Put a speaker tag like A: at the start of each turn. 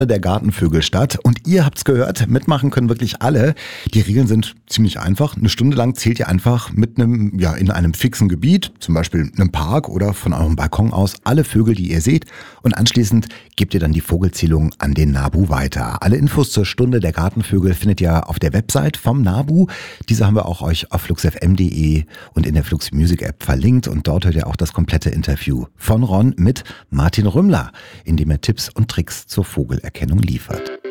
A: der Gartenvögel statt. Und ihr habt's gehört, mitmachen können wirklich alle. Die Regeln sind ziemlich einfach. Eine Stunde lang zählt ihr einfach mit in einem fixen Gebiet, zum Beispiel einem Park oder von eurem Balkon aus, alle Vögel, die ihr seht. Und anschließend gebt ihr dann die Vogelzählung an den NABU weiter. Alle Infos zur Stunde der Gartenvögel findet ihr auf der Website vom NABU. Diese haben wir auch euch auf fluxfm.de und in der Flux Music App verlinkt. Und dort hört ihr auch das komplette Interview von Ron mit Martin Rümmler, in dem er Tipps und Tricks zur Vogelerkennung liefert.